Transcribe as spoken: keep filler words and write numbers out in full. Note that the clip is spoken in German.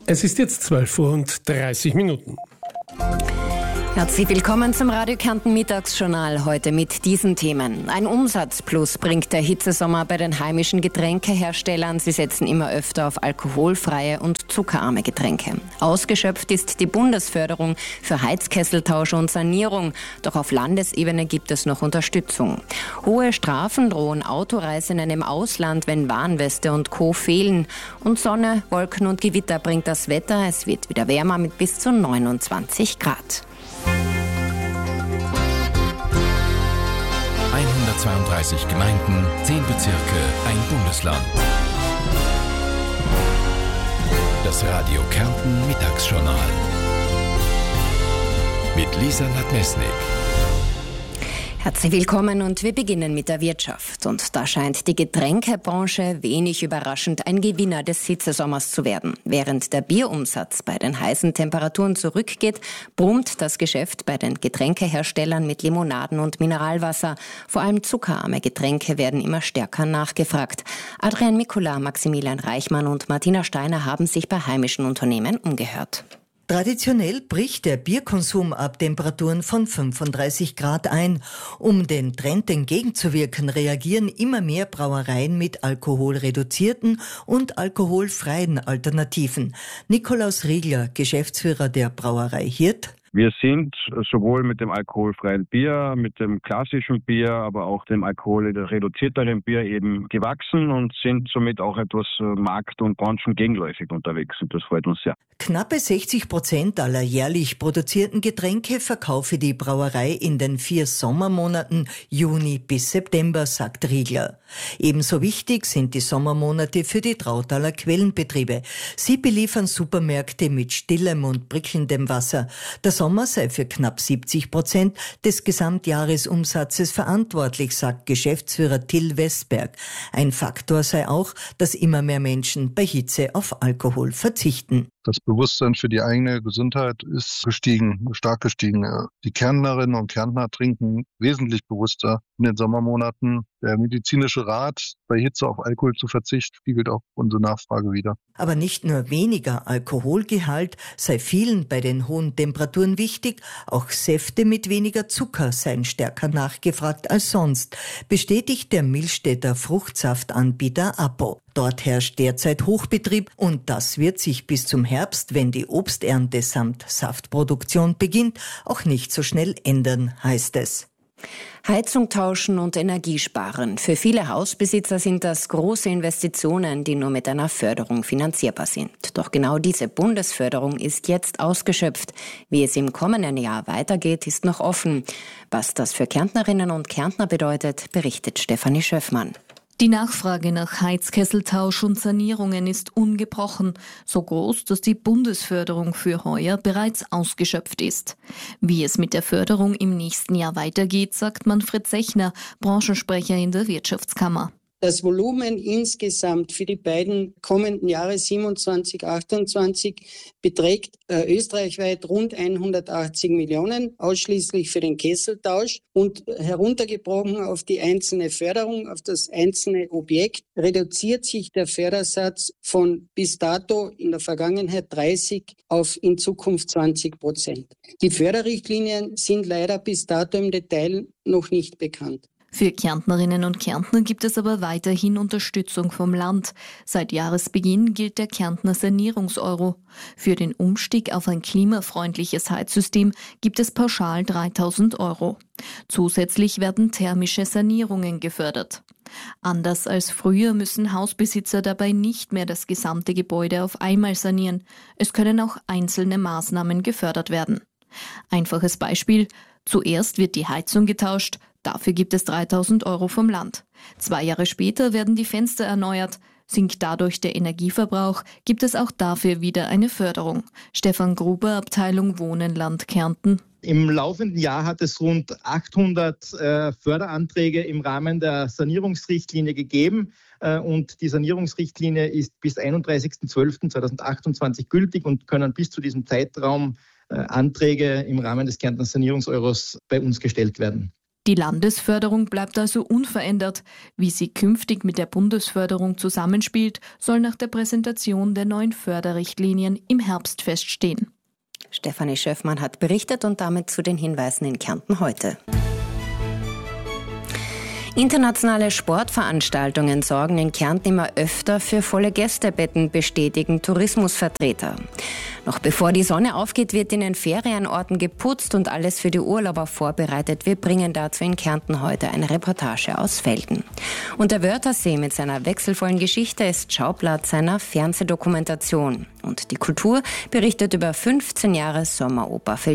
Es ist jetzt zwölf Uhr und dreißig Minuten. Herzlich willkommen zum Radio Kärnten Mittagsjournal, heute mit diesen Themen. Ein Umsatzplus bringt der Hitzesommer bei den heimischen Getränkeherstellern. Sie setzen immer öfter auf alkoholfreie und zuckerarme Getränke. Ausgeschöpft ist die Bundesförderung für Heizkesseltausch und Sanierung. Doch auf Landesebene gibt es noch Unterstützung. Hohe Strafen drohen Autoreisenden im Ausland, wenn Warnweste und Co. fehlen. Und Sonne, Wolken und Gewitter bringt das Wetter. Es wird wieder wärmer mit bis zu neunundzwanzig Grad. hundertzweiunddreißig Gemeinden, zehn Bezirke, ein Bundesland. Das Radio Kärnten Mittagsjournal mit Lisa Nadmesnik. Herzlich willkommen und wir beginnen mit der Wirtschaft. Und da scheint die Getränkebranche wenig überraschend ein Gewinner des Hitzesommers zu werden. Während der Bierumsatz bei den heißen Temperaturen zurückgeht, brummt das Geschäft bei den Getränkeherstellern mit Limonaden und Mineralwasser. Vor allem zuckerarme Getränke werden immer stärker nachgefragt. Adrian Mikula, Maximilian Reichmann und Martina Steiner haben sich bei heimischen Unternehmen umgehört. Traditionell bricht der Bierkonsum ab Temperaturen von fünfunddreißig Grad ein. Um den Trend entgegenzuwirken, reagieren immer mehr Brauereien mit alkoholreduzierten und alkoholfreien Alternativen. Nikolaus Riegler, Geschäftsführer der Brauerei Hirt. Wir sind sowohl mit dem alkoholfreien Bier, mit dem klassischen Bier, aber auch dem alkoholreduzierteren Bier eben gewachsen und sind somit auch etwas markt- und branchengegenläufig unterwegs. Und das freut uns sehr. Knappe sechzig Prozent aller jährlich produzierten Getränke verkaufe die Brauerei in den vier Sommermonaten Juni bis September, sagt Riegler. Ebenso wichtig sind die Sommermonate für die Trautaler Quellenbetriebe. Sie beliefern Supermärkte mit stillem und prickelndem Wasser. Der Sommer sei für knapp siebzig Prozent des Gesamtjahresumsatzes verantwortlich, sagt Geschäftsführer Till Westberg. Ein Faktor sei auch, dass immer mehr Menschen bei Hitze auf Alkohol verzichten. Das Bewusstsein für die eigene Gesundheit ist gestiegen, stark gestiegen. Die Kärntnerinnen und Kärntner trinken wesentlich bewusster in den Sommermonaten. Der medizinische Rat, bei Hitze auf Alkohol zu verzichten, spiegelt auch unsere Nachfrage wider. Aber nicht nur weniger Alkoholgehalt sei vielen bei den hohen Temperaturen wichtig, auch Säfte mit weniger Zucker seien stärker nachgefragt als sonst, bestätigt der Millstätter Fruchtsaftanbieter Apo. Dort herrscht derzeit Hochbetrieb und das wird sich bis zum Herbst, wenn die Obsternte samt Saftproduktion beginnt, auch nicht so schnell ändern, heißt es. Heizung tauschen und Energiesparen. Für viele Hausbesitzer sind das große Investitionen, die nur mit einer Förderung finanzierbar sind. Doch genau diese Bundesförderung ist jetzt ausgeschöpft. Wie es im kommenden Jahr weitergeht, ist noch offen. Was das für Kärntnerinnen und Kärntner bedeutet, berichtet Stefanie Schöffmann. Die Nachfrage nach Heizkesseltausch und Sanierungen ist ungebrochen, so groß, dass die Bundesförderung für heuer bereits ausgeschöpft ist. Wie es mit der Förderung im nächsten Jahr weitergeht, sagt Manfred Zechner, Branchensprecher in der Wirtschaftskammer. Das Volumen insgesamt für die beiden kommenden Jahre siebenundzwanzig, achtundzwanzig beträgt äh, österreichweit rund hundertachtzig Millionen, ausschließlich für den Kesseltausch. Und heruntergebrochen auf die einzelne Förderung, auf das einzelne Objekt, reduziert sich der Fördersatz von bis dato in der Vergangenheit dreißig auf in Zukunft zwanzig Prozent. Die Förderrichtlinien sind leider bis dato im Detail noch nicht bekannt. Für Kärntnerinnen und Kärntner gibt es aber weiterhin Unterstützung vom Land. Seit Jahresbeginn gilt der Kärntner Sanierungseuro. Für den Umstieg auf ein klimafreundliches Heizsystem gibt es pauschal dreitausend Euro. Zusätzlich werden thermische Sanierungen gefördert. Anders als früher müssen Hausbesitzer dabei nicht mehr das gesamte Gebäude auf einmal sanieren. Es können auch einzelne Maßnahmen gefördert werden. Einfaches Beispiel: Zuerst wird die Heizung getauscht, dafür gibt es dreitausend Euro vom Land. Zwei Jahre später werden die Fenster erneuert. Sinkt dadurch der Energieverbrauch, gibt es auch dafür wieder eine Förderung. Stefan Gruber, Abteilung Wohnen, Land Kärnten. Im laufenden Jahr hat es rund achthundert äh, Förderanträge im Rahmen der Sanierungsrichtlinie gegeben. Äh, und die Sanierungsrichtlinie ist bis einunddreißigsten zwölften zweitausendachtundzwanzig gültig und können bis zu diesem Zeitraum äh, Anträge im Rahmen des Kärntner Sanierungseuros bei uns gestellt werden. Die Landesförderung bleibt also unverändert. Wie sie künftig mit der Bundesförderung zusammenspielt, soll nach der Präsentation der neuen Förderrichtlinien im Herbst feststehen. Stefanie Schöffmann hat berichtet und damit zu den Hinweisen in Kärnten heute. Internationale Sportveranstaltungen sorgen in Kärnten immer öfter für volle Gästebetten, bestätigen Tourismusvertreter. Noch bevor die Sonne aufgeht, wird in den Ferienorten geputzt und alles für die Urlauber vorbereitet. Wir bringen dazu in Kärnten heute eine Reportage aus Velden. Und der Wörthersee mit seiner wechselvollen Geschichte ist Schauplatz einer Fernsehdokumentation. Und die Kultur berichtet über fünfzehn Jahre Sommeroper